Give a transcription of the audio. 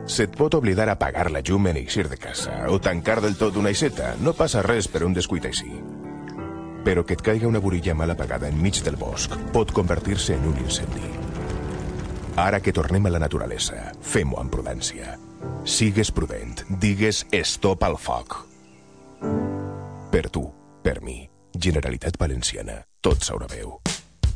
Se't pot oblidar apagar la llum en eixir de casa o tancar del tot una aixeta. No passa res per un descuit així. Però que et caiga una burilla mal apagada enmig del bosc pot convertir-se en un incendi. Ara que tornem a la naturalesa, fem-ho amb prudència. Sigues prudent, digues stop al foc. Per tu, per mi, Generalitat Valenciana, tot s'haurà veu.